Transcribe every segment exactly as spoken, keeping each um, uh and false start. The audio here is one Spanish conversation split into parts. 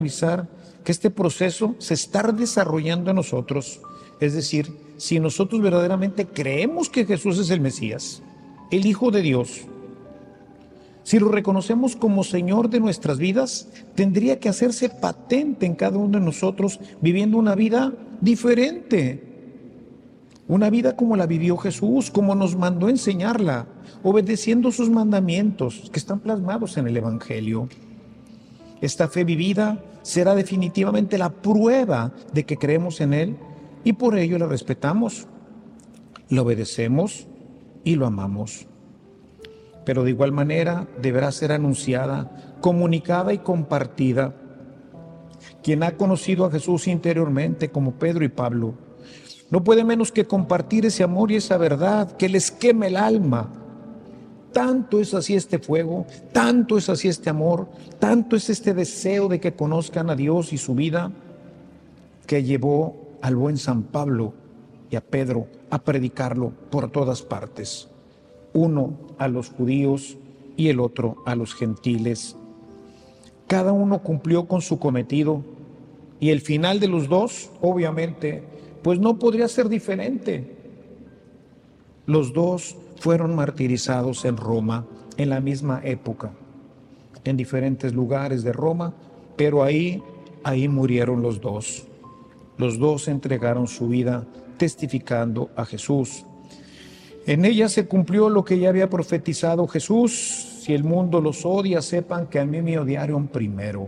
revisar que este proceso se está desarrollando en nosotros. Es decir, si nosotros verdaderamente creemos que Jesús es el Mesías, el Hijo de Dios, si lo reconocemos como Señor de nuestras vidas, tendría que hacerse patente en cada uno de nosotros, viviendo una vida diferente. Una vida como la vivió Jesús, como nos mandó enseñarla, obedeciendo sus mandamientos que están plasmados en el Evangelio. Esta fe vivida será definitivamente la prueba de que creemos en Él y por ello la respetamos, lo obedecemos y lo amamos. Pero de igual manera deberá ser anunciada, comunicada y compartida. Quien ha conocido a Jesús interiormente, como Pedro y Pablo, no puede menos que compartir ese amor y esa verdad que les quema el alma. Tanto es así este fuego, tanto es así este amor, tanto es este deseo de que conozcan a Dios y su vida, que llevó al buen San Pablo y a Pedro a predicarlo por todas partes. Uno a los judíos y el otro a los gentiles. Cada uno cumplió con su cometido y el final de los dos, obviamente, pues no podría ser diferente. Los dos fueron martirizados en Roma en la misma época, en diferentes lugares de Roma, pero ahí, ahí murieron los dos. Los dos entregaron su vida testificando a Jesús. En ella se cumplió lo que ya había profetizado Jesús: si el mundo los odia, sepan que a mí me odiaron primero.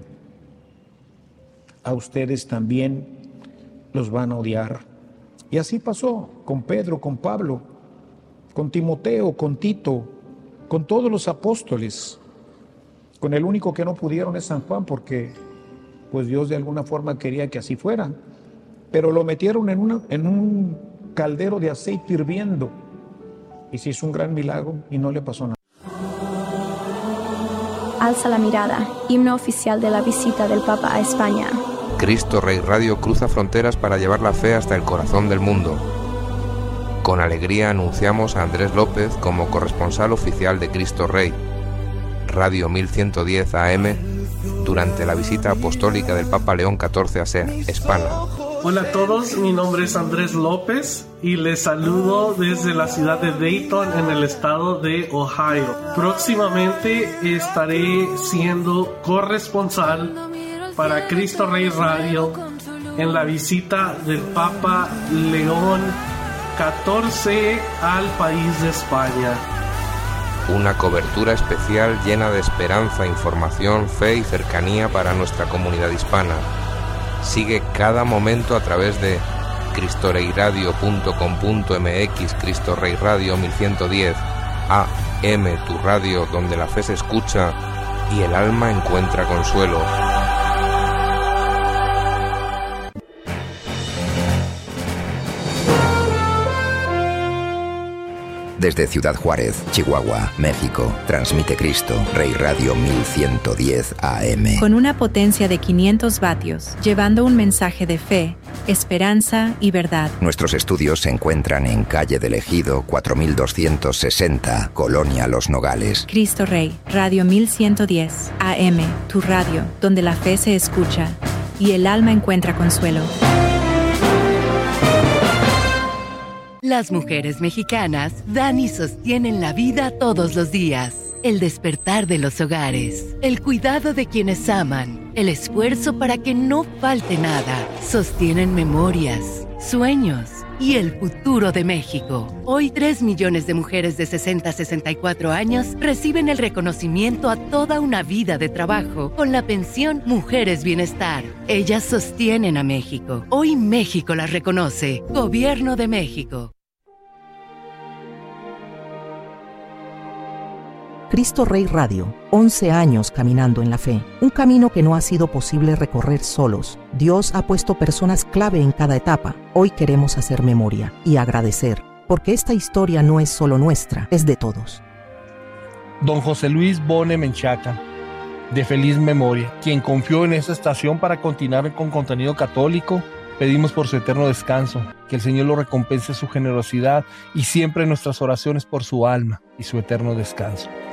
A ustedes también los van a odiar. Y así pasó con Pedro, con Pablo, con Timoteo, con Tito, con todos los apóstoles. Con el único que no pudieron es San Juan, porque pues Dios de alguna forma quería que así fuera. Pero lo metieron en, una, en un caldero de aceite hirviendo. Y se hizo un gran milagro y no le pasó nada. Alza la mirada, himno oficial de la visita del Papa a España. Cristo Rey Radio cruza fronteras para llevar la fe hasta el corazón del mundo. Con alegría anunciamos a Andrés López como corresponsal oficial de Cristo Rey, Radio mil ciento diez A M, durante la visita apostólica del Papa León catorce a España. Hola a todos, mi nombre es Andrés López y les saludo desde la ciudad de Dayton, en el estado de Ohio. Próximamente estaré siendo corresponsal para Cristo Rey Radio en la visita del Papa León catorce al país de España. Una cobertura especial llena de esperanza, información, fe y cercanía para nuestra comunidad hispana. Sigue cada momento a través de cristoreiradio punto com punto m x, Cristo Rey Radio mil ciento diez A M, tu radio donde la fe se escucha y el alma encuentra consuelo. Desde Ciudad Juárez, Chihuahua, México, transmite Cristo Rey Radio mil ciento diez A M. Con una potencia de quinientos vatios, llevando un mensaje de fe, esperanza y verdad. Nuestros estudios se encuentran en calle del Ejido cuatro mil doscientos sesenta, Colonia Los Nogales. Cristo Rey Radio mil ciento diez A M, tu radio, donde la fe se escucha y el alma encuentra consuelo. Las mujeres mexicanas dan y sostienen la vida todos los días. El despertar de los hogares, el cuidado de quienes aman, el esfuerzo para que no falte nada. Sostienen memorias, sueños y el futuro de México. Hoy, tres millones de mujeres de sesenta a sesenta y cuatro años reciben el reconocimiento a toda una vida de trabajo con la pensión Mujeres Bienestar. Ellas sostienen a México. Hoy México las reconoce. Gobierno de México. Cristo Rey Radio, once años caminando en la fe. Un camino que no ha sido posible recorrer solos. Dios ha puesto personas clave en cada etapa. Hoy queremos hacer memoria y agradecer, porque esta historia no es solo nuestra, es de todos. Don José Luis Bone Menchaca, de feliz memoria, quien confió en esta estación para continuar con contenido católico. Pedimos por su eterno descanso, que el Señor lo recompense su generosidad y siempre nuestras oraciones por su alma y su eterno descanso.